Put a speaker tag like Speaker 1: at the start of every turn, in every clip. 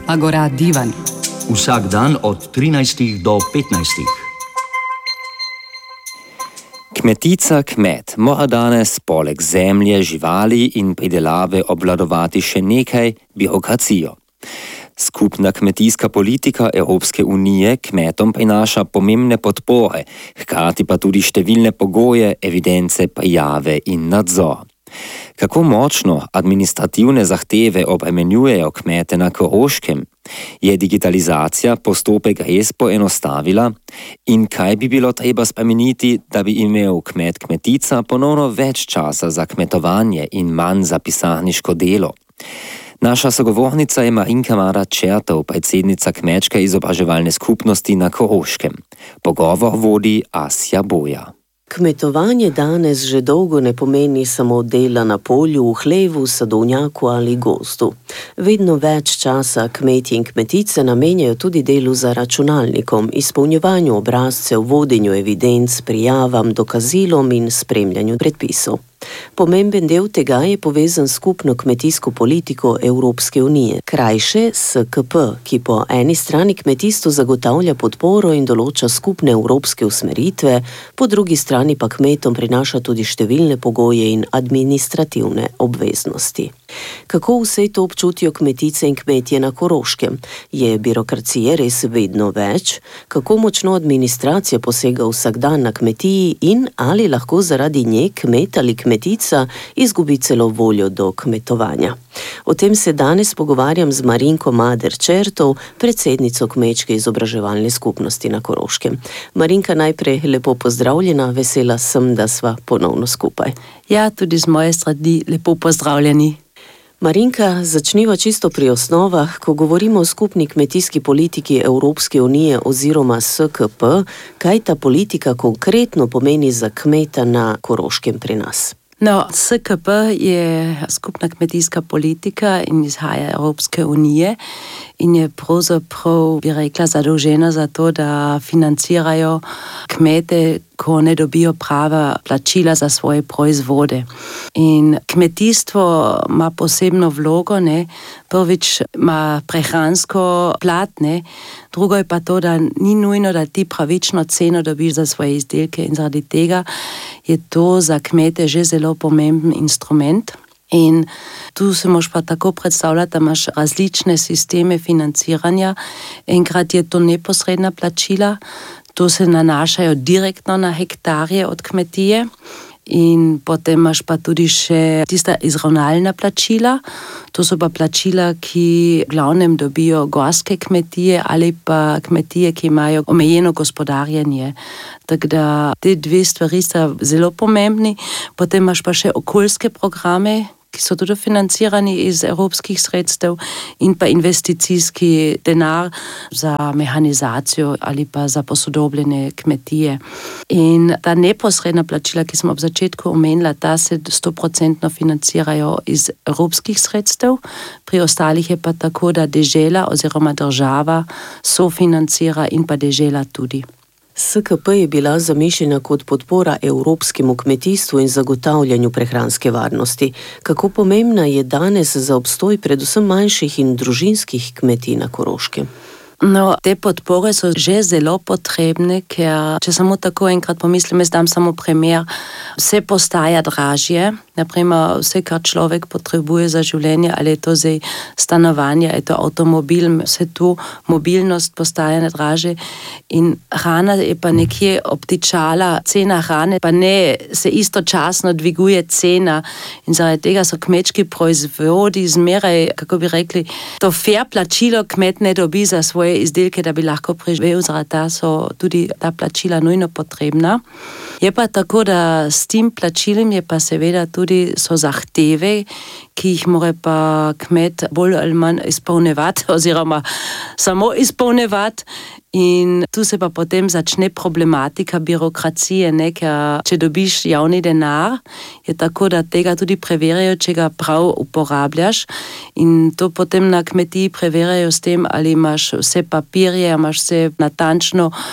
Speaker 1: Agora Divan.
Speaker 2: Vsak dan od 13 do 15.
Speaker 3: Kmetica, kmet mora danes poleg zemlje, živali in pridelave obvladovati še nekaj birokracijo. Skupna kmetijska politika Evropske unije kmetom prinaša pomembne podpore, hkrati pa tudi številne pogoje, evidence, prijave in nadzor. Kako močno administrativne zahteve obremenjujejo kmete na Koroškem? Je digitalizacija postopek res poenostavila? In kaj bi bilo treba spremeniti, da bi imel kmetica ponovno več časa za kmetovanje in manj za pisarniško delo? Naša sogovornica je Marinka Mara-Čertov, predsednica kmečke izobraževalne skupnosti na Koroškem. Pogovor vodi Asja Boja.
Speaker 4: Kmetovanje danes že dolgo ne pomeni samo dela na polju, v hlevu, sadovnjaku ali gozdu. Vedno več časa kmetje in kmetice namenjajo tudi delu za računalnikom, izpolnjevanju obrazcev, vodenju evidenc, prijavam, dokazilom in spremljanju predpisov. Pomemben del tega je povezan s skupno kmetijsko politiko Evropske unije, krajše SKP, ki po eni strani kmetijstvu zagotavlja podporo in določa skupne evropske usmeritve, po drugi strani pa kmetom prinaša tudi številne pogoje in administrativne obveznosti. Kako vse to občutijo kmetice in kmetje na Koroškem? Je birokracije res vedno več? Kako močno administracija posega vsak dan na kmetiji in ali lahko zaradi nje kmet ali kmetica izgubi celo voljo do kmetovanja? O tem se danes pogovarjam z Marinko Mara-Čertov, predsednico kmečke izobraževalne skupnosti na Koroškem. Marinka, najprej lepo pozdravljena, vesela sem, da sva ponovno skupaj.
Speaker 5: Ja, tudi z moje strani lepo pozdravljeni.
Speaker 4: Marinka, začniva čisto pri osnovah. Ko govorimo o skupni kmetijski politiki Evropske unije oziroma SKP, kaj ta politika konkretno pomeni za kmeta na Koroškem pri nas?
Speaker 5: No, SKP je skupna kmetijska politika in izhaja Evropske unije in je pravzaprav, bi rekla, zadolžena za to, da financirajo kmete, ko ne dobijo prava plačila za svoje proizvode. In kmetijstvo ima posebno vlogo, ne? Prvič ima prehransko plat, ne? Drugo je pa to, da ni nujno, da ti pravično ceno dobiš za svoje izdelke in zaradi tega je to za kmete že zelo pomemben instrument. In tu se moš pa tako predstavljati, da imaš različne sisteme financiranja. Enkrat je to neposredna plačila, to se nanašajo direktno na hektarje od kmetije. In potem imaš pa tudi še tista izravnalna plačila. To so pa plačila, ki v glavnem dobijo gorske kmetije ali pa kmetije, ki imajo omejeno gospodarjenje. Tako da te dve stvari sta zelo pomembni. Potem imaš pa še okoljske programe, ki so tudi financirani iz evropskih sredstev in pa investicijski denar za mehanizacijo ali pa za posodobljene kmetije. In ta neposredna plačila, ki smo ob začetku omenila, ta se 100% financirajo iz evropskih sredstev, pri ostalih je pa tako, da dežela oziroma država sofinancira in pa dežela tudi.
Speaker 4: SKP je bila zamišljena kot podpora evropskemu kmetijstvu in zagotavljanju prehranske varnosti. Kako pomembna je danes za obstoj predvsem manjših in družinskih kmetij na Koroškem?
Speaker 5: No, te podpore so že zelo potrebne, ker če samo tako enkrat pomislim, jaz dam samo primer, vse postaja dražje, naprimer vse, kar človek potrebuje za življenje, ali je to zdaj stanovanje, ali je to avtomobil, vse tu, mobilnost postaja dražje in hrana je pa nekje obtičala, cena hrane pa ne se istočasno dviguje cena in zaradi tega so kmečki proizvodi zmeraj, kako bi rekli, to fair plačilo kmet ne dobi za svoje izdelke, da bi lahko preživel, zaradi tega so tudi ta plačila nujno potrebna. Je pa tako, da s tem plačilom je pa seveda tudi so zahteve, ki jih mora pa kmet bolj ali manj izpolnjevati oziroma samo izpolnjevati. In tu se pa potem začne problematika birokracije, ne? Ker če dobiš javni denar, je tako, da tega tudi preverijo, če ga prav uporabljaš in to potem na kmetiji preverijo s tem, ali imaš vse papirje, imaš vse natančno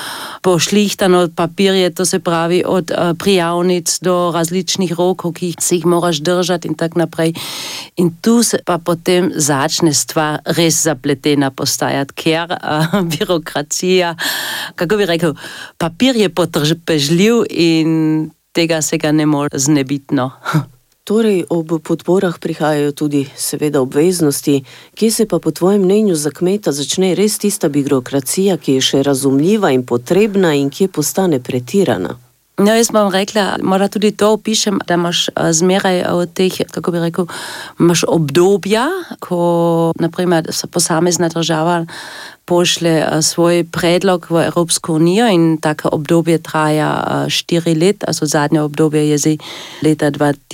Speaker 5: pošlihtano papirje, to se pravi od prijavnic do različnih rokov, ki si jih moraš držati in tako naprej. In tu se pa potem začne stvar res zapletena postajati, ker birokracija, kako bi rekel, papir je potrpežljiv in tega se ga ne more znebiti, no.
Speaker 4: Torej, ob podporah prihajajo tudi seveda obveznosti, kje se pa po tvojem mnenju za kmeta začne res tista birokracija, ki je še razumljiva in potrebna in kje postane pretirana?
Speaker 5: No, jaz bom rekla, morda tudi to opišem, da imaš zmeraj od teh, kako bi rekel, imaš obdobja, ko naprimer posamezna država pošle svoj predlog v Evropsko unijo in tako obdobje traja 4 let, also zadnje obdobje je zdaj leta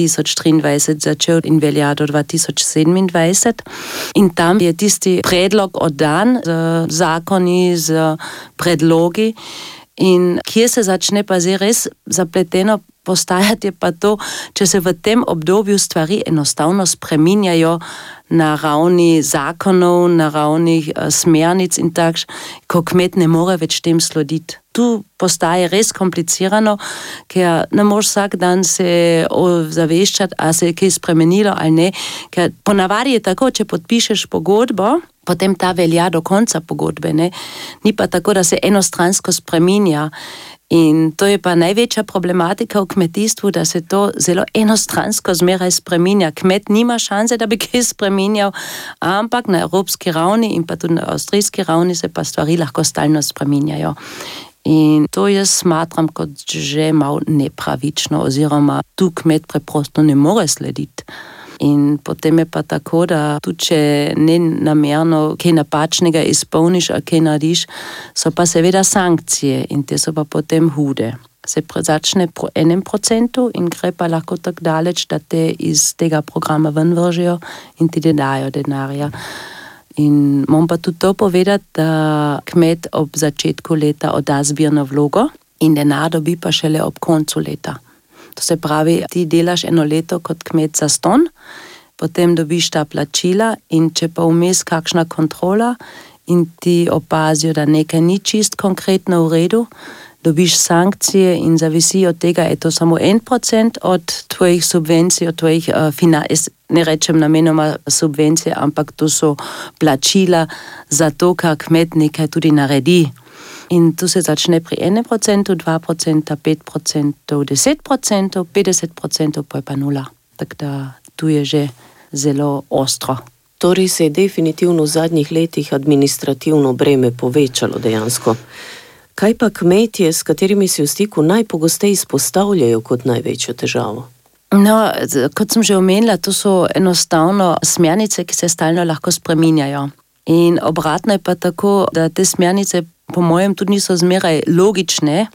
Speaker 5: 2023 začel in velja do 2027. In tam je tisti predlog oddan z zakoni, z predlogi. In kje se začne pa zdaj res zapleteno postajati, je pa to, če se v tem obdobju stvari enostavno spreminjajo na ravni zakonov, na ravni smernic in takš, ko kmet ne more več tem slediti. Tu postaje res komplicirano, ker ne moreš vsak dan se zaveščati, a se je kaj spremenilo ali ne, ker ponavadi je tako, če podpišeš pogodbo, potem ta velja do konca pogodbe, ne? Ni pa tako, da se enostransko spreminja. In to je pa največja problematika v kmetijstvu, da se to zelo enostransko zmeraj spreminja. Kmet nima šanse, da bi kaj spreminjal, ampak na evropski ravni in pa tudi na avstrijski ravni se pa stvari lahko stalno spreminjajo. In to jaz smatram kot že malo nepravično, oziroma tu kmet preprosto ne more slediti. In potem je pa tako, da tudi če ne namerno kaj napačnega izpolniš, a kaj narediš, so pa seveda sankcije in te so pa potem hude. Se začne po 1% in gre pa lahko tako daleč, da te iz tega programa ven vržejo in ti ne dajo denarja. In moram pa tudi to povedati, da kmet ob začetku leta odda zbirno vlogo in denar dobi pa šele ob koncu leta. To se pravi, ti delaš 1 leto kot kmet za ston, potem dobiš ta plačila in če pa vmes kakšna kontrola in ti opazijo, da nekaj ni čist konkretno v redu, dobiš sankcije in zavisi od tega, je to samo 1% od tvojih subvencij, od tvojih ne rečem namenoma subvencije, ampak to so plačila za to, kar kmet nekaj tudi naredi. In tu se začne pri 1%, 2%, 5%, 10%, 50%, pa je pa 0. Tako da tu je že zelo ostro.
Speaker 4: Torej se je definitivno v zadnjih letih administrativno breme povečalo dejansko. Kaj pa kmetje, s katerimi si v stiku najpogosteje izpostavljajo kot največjo težavo?
Speaker 5: No, kot sem že omenila, to so enostavno smernice, ki se stalno lahko spreminjajo. In obratno je pa tako, da te smernice po mojem tudi niso zmeraj logične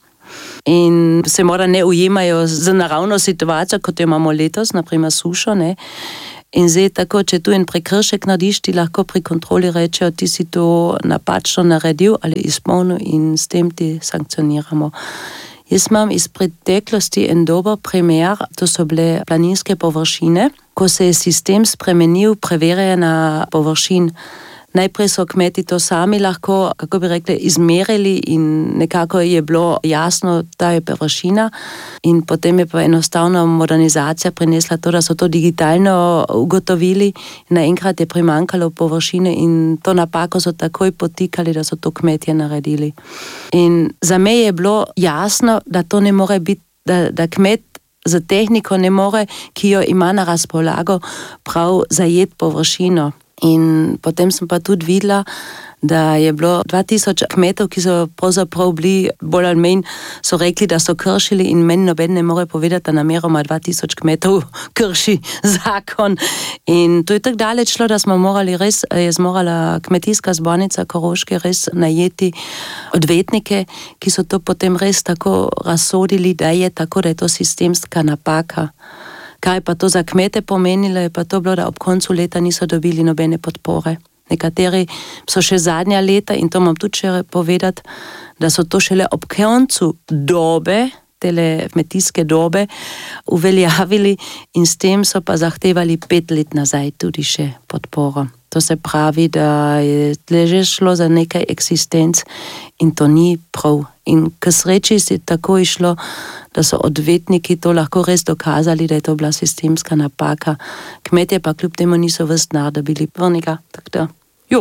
Speaker 5: in se mora ne ujemajo z naravno situacijo, kot jo imamo letos, naprimer sušo, ne. In zdaj tako, če tu en prekršek narediš, ti lahko pri kontroli rečejo, ti si to napačno naredil ali izpolnil in s tem ti sankcioniramo. Jaz imam iz preteklosti en dober primer, to so bile planinske površine, ko se je sistem spremenil preverjanja površin. Najprej so kmeti to sami lahko, kako bi rekli, izmerili in nekako je bilo jasno, da je površina in potem je pa enostavno modernizacija prinesla to, da so to digitalno ugotovili. Naenkrat je primanjkalo površine in to napako so takoj potikali, da so to kmetje naredili. In za me je bilo jasno, da to ne more biti, da kmet za tehniko ne more, ki jo ima na razpolago, prav zajeti površino. In potem sem pa tudi videla, da je bilo 2000 kmetov, ki so pravzaprav bili bolj ali manj, so rekli, da so kršili in meni noben ne more povedati, da nameroma 2000 kmetov krši zakon. In to je tako daleč šlo, da smo morali res, je zmorala kmetijska zbornica Koroške res najeti odvetnike, ki so to potem res tako razsodili, da je tako, da je to sistemska napaka. Kaj pa to za kmete pomenilo, je pa to bilo, da ob koncu leta niso dobili nobene podpore. Nekateri so še zadnja leta, in to moram tudi še povedati, da so to šele ob koncu dobe, tele kmetijske dobe, uveljavili in s tem so pa zahtevali 5 let nazaj tudi še podporo. To se pravi, da je že šlo za nekaj eksistenc in to ni prav. In k sreči si tako išlo, da so odvetniki to lahko res dokazali, da je to bila sistemska napaka. Kmetje pa kljub temu niso ves denar dobili vrnega. Tako da,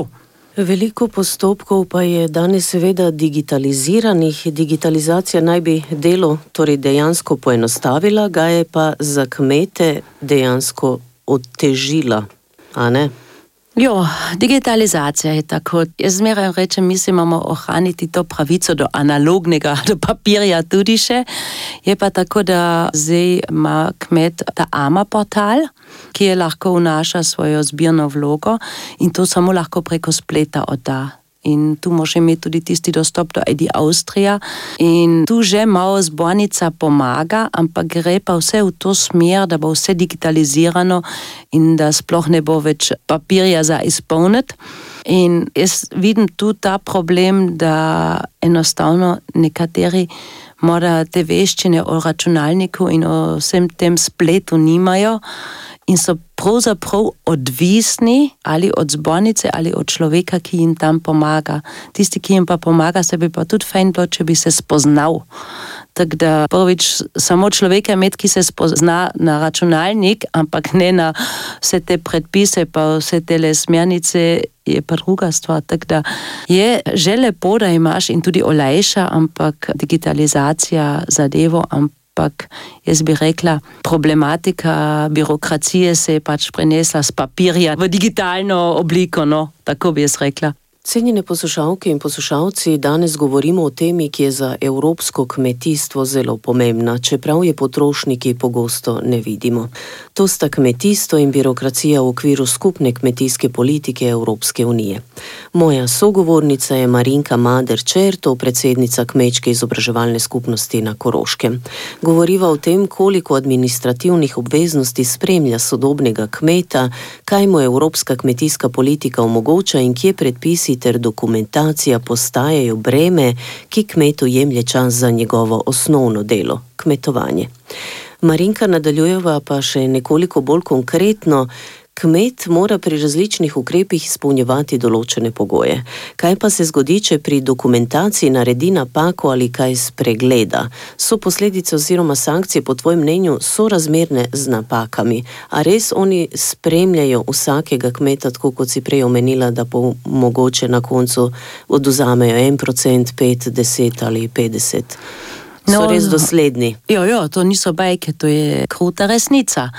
Speaker 4: Veliko postopkov pa je danes seveda digitaliziranih. Digitalizacija naj bi delo torej dejansko poenostavila, ga je pa za kmete dejansko otežila, a ne?
Speaker 5: Digitalizacija je tako. Jaz zmeraj rečem, mi si imamo ohraniti to pravico do analognega, do papirja tudi še. Je pa tako, da zdaj ima kmet ta AMA portal, ki je lahko vnaša svojo zbirno vlogo in to samo lahko preko spleta odda. In tu može imeti tudi tisti dostop do ID Avstrija. In tu že malo zbornica pomaga, ampak gre pa vse v to smer, da bo vse digitalizirano in da sploh ne bo več papirja za izpolniti. In jaz vidim tu ta problem, da enostavno nekateri morda te veščine o računalniku in o vsem tem spletu nimajo in so pravzaprav odvisni ali od zbornice ali od človeka, ki jim tam pomaga. Tisti, ki jim pa pomaga, se bi pa tudi fajn bilo, če bi se spoznal. Tako da prvič samo človeka imeti, ki se spozna na računalnik, ampak ne na vse te predpise, pa vse te smernice, je pa druga stvar. Tako da je že lepo, da imaš in tudi olajša, ampak digitalizacija zadevo, ampak jaz bi rekla, problematika birokracije se je pač prenesla z papirja v digitalno obliko, tako bi jaz rekla.
Speaker 4: Cenjene poslušalke in poslušalci, danes govorimo o temi, ki je za evropsko kmetijstvo zelo pomembna, čeprav je potrošniki pogosto ne vidimo. To sta kmetijstvo in birokracija v okviru skupne kmetijske politike Evropske unije. Moja sogovornica je Marinka Mader-Čertov, predsednica Kmečke izobraževalne skupnosti na Koroškem. Govoriva o tem, koliko administrativnih obveznosti spremlja sodobnega kmeta, kaj mu evropska kmetijska politika omogoča in kje predpisi ter dokumentacija postajajo breme, ki kmetu jemlje čas za njegovo osnovno delo, kmetovanje. Marinka, nadaljujeva pa še nekoliko bolj konkretno. Kmet mora pri različnih ukrepih izpolnjevati določene pogoje. Kaj pa se zgodi, če pri dokumentaciji naredi napako ali kaj spregleda? So posledice oziroma sankcije po tvojem mnenju sorazmerne z napakami? A res oni spremljajo vsakega kmeta, tako kot si prej omenila, da mogoče na koncu oduzamejo 1%, 5, 10 ali 50%? So res dosledni?
Speaker 5: To niso bajke, to je kruta resnica.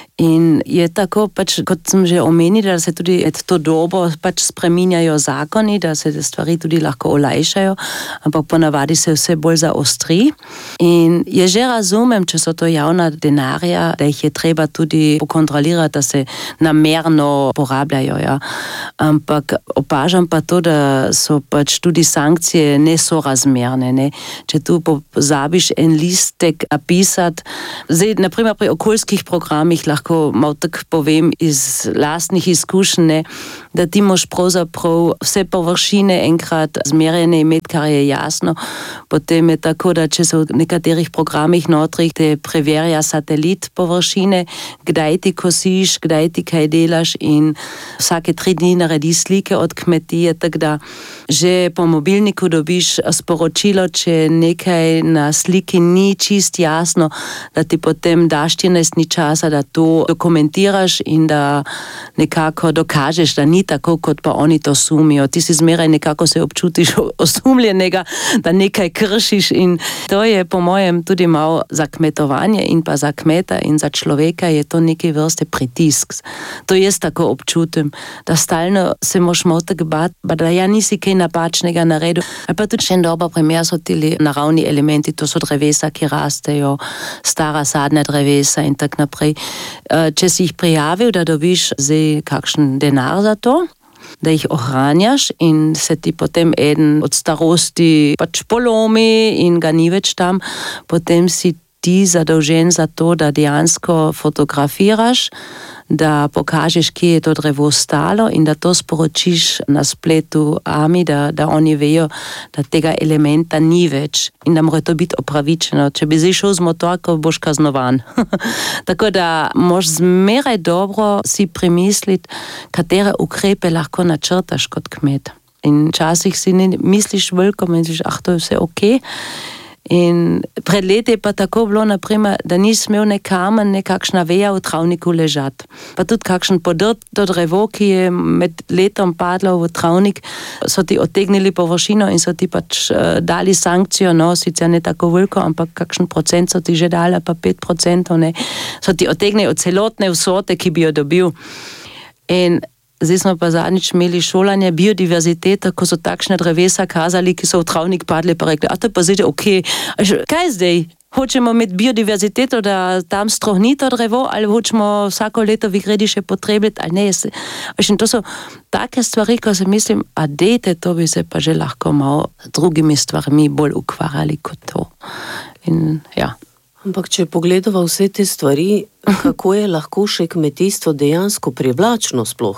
Speaker 5: In je tako, kot sem že omenila, da se tudi to dobo spreminjajo zakoni, da se stvari tudi lahko olajšajo, ampak ponavadi se vse bolj zaostri. In je že razumem, če so to javna denarja, da jih je treba tudi pokontrolirati, da se namerno porabljajo. Ja. Ampak opažam pa to, da so tudi sankcije nesorazmerne. Ne. Če tu pozabiš en listek napisati, zdaj, naprimer pri okoljskih programih lahko malo tako povem iz lastnih izkušenj, da ti moš pravzaprav vse površine enkrat zmerjene imeti, kar je jasno. Potem je tako, da če se v nekaterih programih notri te preverja satelit površine, kdaj ti kosiš, kdaj ti kaj delaš in vsake 3 dni naredi slike od kmetije, tako da že po mobilniku dobiš sporočilo, če nekaj na sliki ni čist jasno, da ti potem daš 14 dni časa, da to dokumentiraš in da nekako dokažeš, da ni tako, kot pa oni to sumijo. Ti si zmeraj nekako se občutiš osumljenega, da nekaj kršiš in to je po mojem tudi malo za kmetovanje in pa za kmeta in za človeka je to neke vrste pritisk. To jaz tako občutim, da stalno se moš malo tako bati, da ja nisi kaj napačnega naredil. Ali pa tudi še en dober primer so ti naravni elementi, to so drevesa, ki rastejo, stara sadna drevesa in tak naprej. Če si jih prijavil, da dobiš zdaj kakšen denar za to, da jih ohranjaš in se ti potem eden od starosti polomi in ga ni več tam, potem si ti zadolžen za to, da dejansko fotografiraš, da pokažeš, kje je to drevo stalo in da to sporočiš na spletu AMI, da oni vejo, da tega elementa ni več in da mora to biti opravičeno. Če bi šel z motorko, boš kaznovan. Tako da moš zmeraj dobro si premisliti, katere ukrepe lahko načrtaš kot kmet. In včasih si ne misliš veliko, misliš, to je vse ok. In pred leti je pa tako bilo, naprimer, da ni smel kamen, nekakšna veja v travniku ležati. Pa tudi kakšen podrto drevo, ki je med letom padlo v travnik, so ti otegnili površino in so ti pač dali sankcijo, no, sicer ne tako veliko, ampak kakšen procent so ti že dali, pa 5%, ne, so ti otegnili od celotne vsote, ki bi jo dobil. In zdaj smo pa zadnjič imeli šolanje biodiverzitete, ko so takšne drevesa kazali, ki so v travnik padli, pa rekli, to pa zdaj, kaj zdaj? Hočemo imeti biodiverziteto, da tam strohni to drevo, ali hočemo vsako leto vygredi še potrebiti, ali ne. To so take stvari, ko se mislim, dejte, to bi se pa že lahko malo drugimi stvarmi bolj ukvarjali kot to. In ja.
Speaker 4: Ampak, če pogledava vse te stvari, kako je lahko še kmetijstvo dejansko privlačno sploh?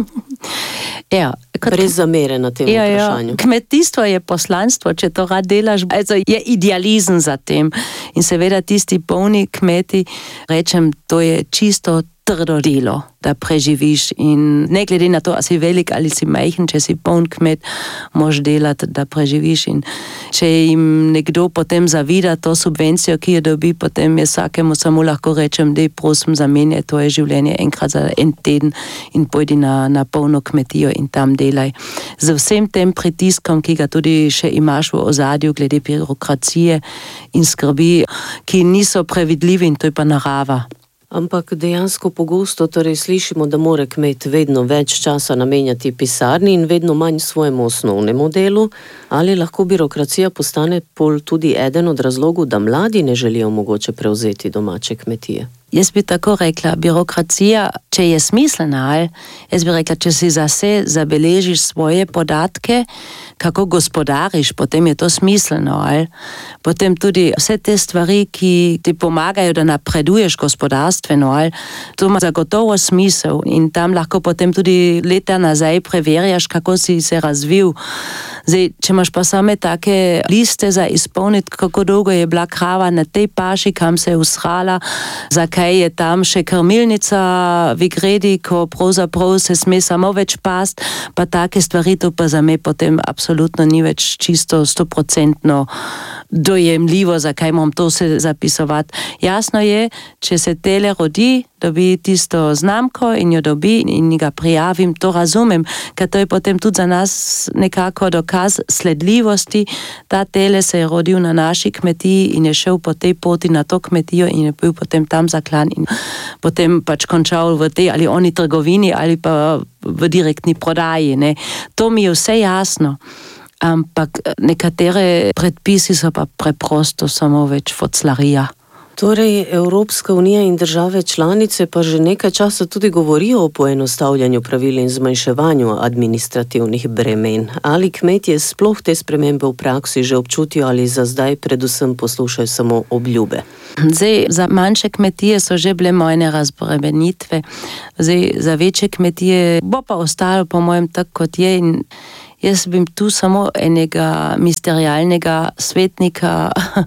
Speaker 4: Brez zamere na tem vprašanju.
Speaker 5: Kmetijstvo je poslanstvo, če to rad delaš, je idealizem za tem. In seveda tisti polni kmeti, rečem, to je čisto trdo delo, da preživiš in ne glede na to, ali si velik ali si majhen, če si poln kmet, moš delati, da preživiš in če jim nekdo potem zavida to subvencijo, ki jo dobi, potem je vsakemu samo lahko rečem, dej prosim zamenjaj tvoje življenje enkrat za en teden in pojdi na polno kmetijo in tam delaj. Z vsem tem pritiskom, ki ga tudi še imaš v ozadju glede birokracije in skrbi, ki niso previdljivi in to je pa narava.
Speaker 4: Ampak dejansko pogosto torej slišimo, da mora kmet vedno več časa namenjati pisarni in vedno manj svojemu osnovnemu delu, ali lahko birokracija postane pol tudi eden od razlogov, da mladi ne želijo mogoče prevzeti domače kmetije?
Speaker 5: Jaz bi tako rekla, birokracija, če je smiselna, jaz bi rekla, če si zase zabeležiš svoje podatke, kako gospodariš, potem je to smiselno, potem tudi vse te stvari, ki ti pomagajo, da napreduješ gospodarstveno, to ima zagotovo smisel in tam lahko potem tudi leta nazaj preverjaš, kako si se razvil. Zdaj, če imaš pa same take liste za izpolniti, kako dolgo je bila krava na tej paši, kam se je usrala, zakaj je tam še krmilnica v Gredi, ko pravzaprav se sme samo več past, pa take stvari, to pa za me potem absolutno ni več čisto 100% dojemljivo, zakaj moram to se zapisovati. Jasno je, če se tele rodi, dobi tisto znamko in jo dobi in ga prijavim, to razumem, ker to je potem tudi za nas nekako dokaz sledljivosti. Ta tele se je rodil na naši kmetiji in je šel po tej poti na to kmetijo in je bil potem tam zaklan in potem pač končal v tej ali oni trgovini ali pa v direktni prodaji. Ne. To mi je vse jasno. Ampak nekatere predpisi so pa preprosto samo več foclarija.
Speaker 4: Torej, Evropska unija in države članice pa že nekaj časa tudi govorijo o poenostavljanju pravil in zmanjševanju administrativnih bremen. Ali kmetje sploh te spremembe v praksi že občutijo ali za zdaj predvsem poslušajo samo obljube?
Speaker 5: Zdaj, za manjše kmetije so že bile mojne razbremenitve. Zdaj, za večje kmetije bo pa ostalo po mojem tako, kot je in jaz bi tu samo enega misterialnega svetnika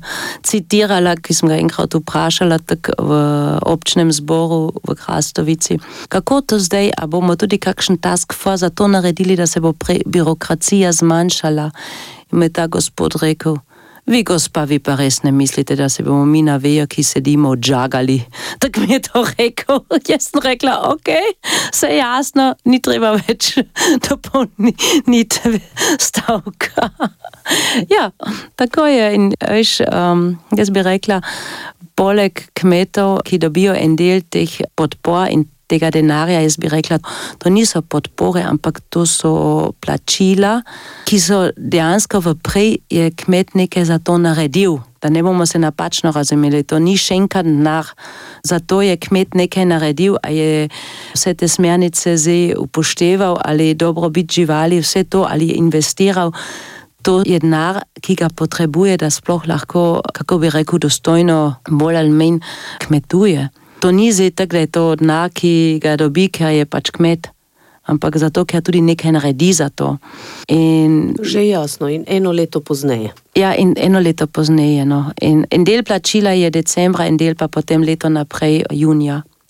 Speaker 5: citirala, ki sem ga enkrat vprašala tak v občnem zboru v Krastovici. Kako to zdaj, a bomo tudi kakšen task force za to naredili, da se bo birokracija zmanjšala? In me ta gospod rekel, vi gospa, vi pa res ne mislite, da se bomo mi na vejo, ki sedimo, odžagali. Tak mi je to rekel. Jaz sem rekla, ok, vse jasno, ni treba več dopolniti stavka. Ja, tako je. In veš, jaz bi rekla, poleg kmetov, ki dobijo en del teh podpor in tega denarja, jaz bi rekla, to niso podpore, ampak to so plačila, ki so dejansko vprej je kmet nekaj za to naredil. Da ne bomo se napačno razumeli, to ni šenkan denar. Zato je kmet nekaj naredil, a je vse te smernice zdaj upošteval, ali je dobrobit živali, vse to, ali je investiral. To je denar, ki ga potrebuje, da sploh lahko, kako bi rekel, dostojno bolj ali manj kmetuje. To ni zdaj tako, da je to denar, ki ga dobi, ker je pač kmet, ampak zato, ker tudi nekaj naredi za to. In
Speaker 4: že jasno, in eno leto pozneje.
Speaker 5: Ja, in eno leto pozneje, no. In del plačila je decembra, in del pa potem leto naprej junija.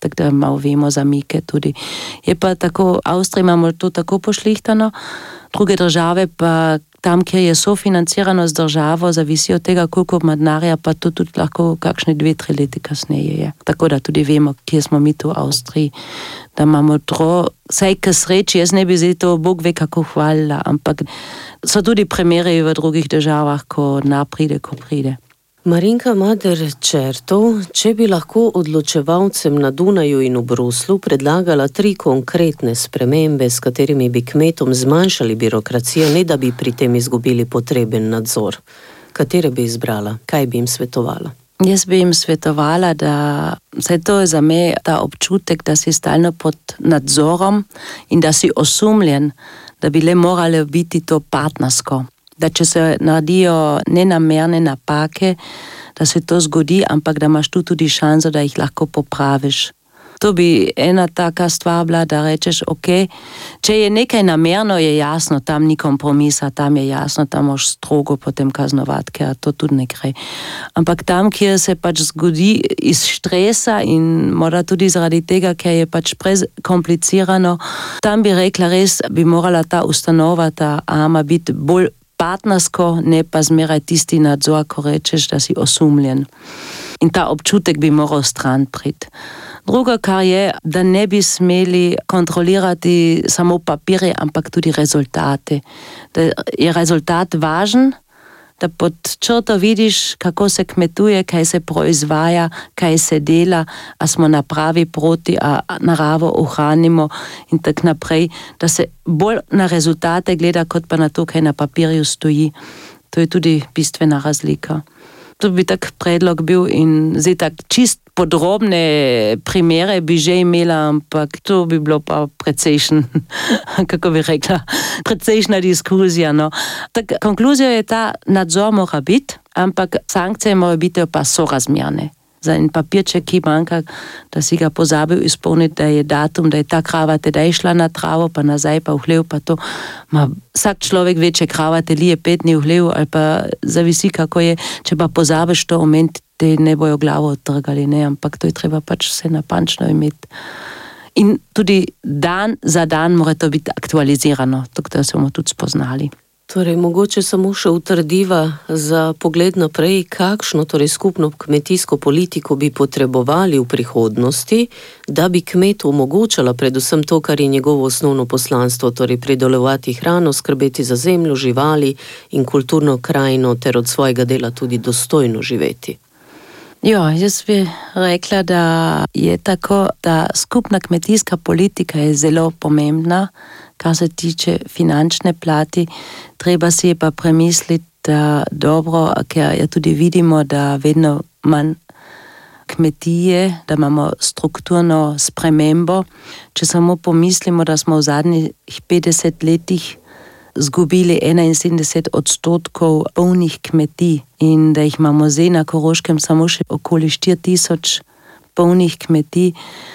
Speaker 5: tako da malo vemo zamike tudi. Je pa tako, v Avstriji imamo to tako pošlihtano, druge države pa tam, kjer je sofinancirano z državo, zavisi od tega, koliko ima denarja, pa to tudi lahko kakšne 2-3 leti kasneje je. Tako da tudi vemo, kje smo mi tu v Avstriji, da imamo saj k sreči, jaz ne bi zdaj to Bog ve kako hvalila, ampak so tudi primeri v drugih državah, ko pride, ko pride.
Speaker 4: Marinka Mader-Čertov, če bi lahko odločevalcem na Dunaju in v Bruslu predlagala 3 konkretne spremembe, s katerimi bi kmetom zmanjšali birokracijo, ne da bi pri tem izgubili potreben nadzor, katere bi izbrala? Kaj bi jim svetovala?
Speaker 5: Jaz bi jim svetovala, da saj to je za me ta občutek, da si stalno pod nadzorom in da si osumljen, da bi le morale biti to partnersko. Da če se naredijo nenamerne napake, da se to zgodi, ampak da imaš tu tudi šanso, da jih lahko popraviš. To bi ena taka stvar bila, da rečeš, ok, če je nekaj namerno, je jasno, tam ni kompromisa, tam je jasno, tam moš strogo potem kaznovati, ker to tudi ne gre. Ampak tam, kjer se pač zgodi iz stresa in morda tudi zaradi tega, ker je pač prekomplicirano, tam bi rekla res, bi morala ta ustanova, ta AMA biti bolj partnersko, ne pa zmeraj tisti nadzor, ko rečeš, da si osumljen. In ta občutek bi moral stran priti. Drugo, kar je, da ne bi smeli kontrolirati samo papirje, ampak tudi rezultate. Da je rezultat važen, da pod črto vidiš, kako se kmetuje, kaj se proizvaja, kaj se dela, a smo na pravi poti, a naravo ohranimo in tako naprej, da se bolj na rezultate gleda, kot pa na to, kaj na papirju stoji. To je tudi bistvena razlika. To bi tak predlog bil in zdaj tak čist podrobne primere bi že imela, ampak to bi bilo pa precejšen, kako bi rekla, precejšna diskuzija. No. Tak, konkluzija je ta, nadzor mora biti, ampak sankcije morajo biti pa sorazmerne. Za en papirček, ki manjka, da si ga pozabil izpolniti, da je datum, da je ta krava tedaj šla na travo, pa nazaj, pa v hlev, pa to. Vsak človek ve, če krava te lije 5 dni v hlev, ali pa zavisi, kako je, če pa pozabiš to omeniti, te ne bojo glavo odtrgali, ne, ampak to je treba pač vse napančno imeti. In tudi dan za dan mora to biti aktualizirano, tako da se bomo tudi spoznali.
Speaker 4: Torej, mogoče samo še utrdiva za pogled naprej, kakšno torej skupno kmetijsko politiko bi potrebovali v prihodnosti, da bi kmetu omogočala predvsem to, kar je njegovo osnovno poslanstvo, torej pridelovati hrano, skrbeti za zemljo, živali in kulturno krajino ter od svojega dela tudi dostojno živeti.
Speaker 5: Ja, jaz bi rekla, da je tako, da skupna kmetijska politika je zelo pomembna, kar se tiče finančne plati. Treba si je pa premisliti, da dobro, ker ja tudi vidimo, da vedno manj kmetije, da imamo strukturno spremembo. Če samo pomislimo, da smo v zadnjih 50 letih zgubili 71% polnih kmetij in da jih imamo zdaj na Koroškem samo še okoli 4000 polnih kmetij,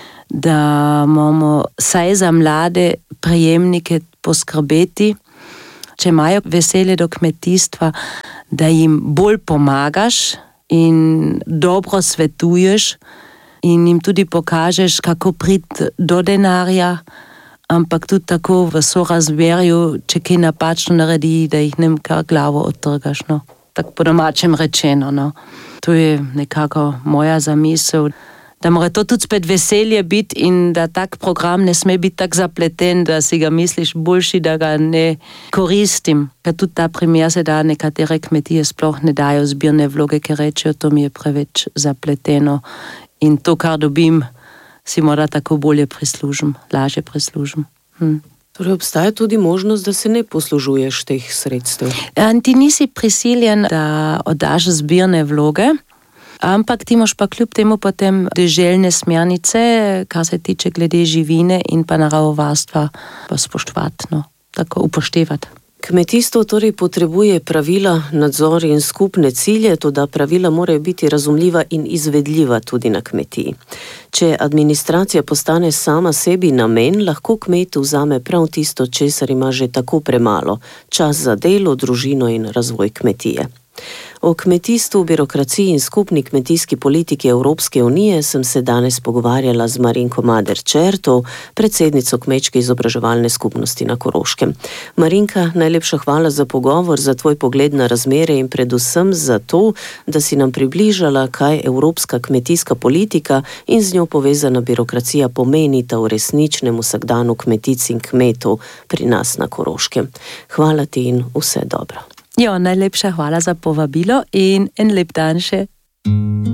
Speaker 5: da moramo saj za mlade prejemnike poskrbeti, če imajo veselje do kmetijstva, da jim bolj pomagaš in dobro svetuješ in jim tudi pokažeš, kako priti do denarja, ampak tudi tako v sorazmerju, če kaj napačno naredi, da jih ne kar glavo odtrgaš, no. Tako po domačem rečeno, no. To je nekako moja zamisel, da mora to tudi spet veselje biti in da tak program ne sme biti tak zapleten, da si ga misliš boljši, da ga ne koristim. Ker tudi ta primer se da, nekatere kmetije sploh ne dajo zbirne vloge, ker rečejo, to mi je preveč zapleteno in to, kar dobim, si morda tako bolje prislužim, lažje prislužim.
Speaker 4: Torej obstaja tudi možnost, da se ne poslužuješ teh sredstev?
Speaker 5: Ti nisi prisiljen, da oddaš zbirne vloge, ampak ti moš pa kljub temu potem deželne smernice, kar se tiče glede živine in pa naravovarstva, pa spoštovati, no, tako upoštevati.
Speaker 4: Kmetijstvo torej potrebuje pravila, nadzor in skupne cilje, toda pravila morajo biti razumljiva in izvedljiva tudi na kmetiji. Če administracija postane sama sebi namen, lahko kmet vzame prav tisto, česar ima že tako premalo, čas za delo, družino in razvoj kmetije. O kmetijstvu, birokraciji in skupni kmetijski politiki Evropske unije sem se danes pogovarjala z Marinko Mader-Čertov, predsednico Kmečke izobraževalne skupnosti na Koroškem. Marinka, najlepša hvala za pogovor, za tvoj pogled na razmere in predvsem za to, da si nam približala, kaj evropska kmetijska politika in z njo povezana birokracija pomenita v resničnem vsakdanu kmetic in kmetov pri nas na Koroškem. Hvala ti in vse dobro.
Speaker 5: Jo, najlepša hvala za povabilo in en lep dan še.